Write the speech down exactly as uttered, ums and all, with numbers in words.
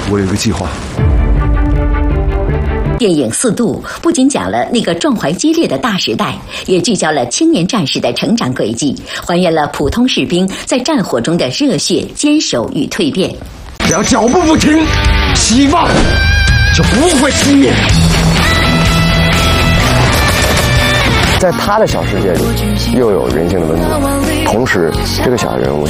我有一个计划。 电影《四渡》不仅讲了那个壮怀激烈的大时代，也聚焦了青年战士的成长轨迹，还原了普通士兵在战火中的热血、坚守与蜕变。 只要脚步不停，希望就不会熄灭。 在他的小世界里，又有人性的温度，同时这个小人物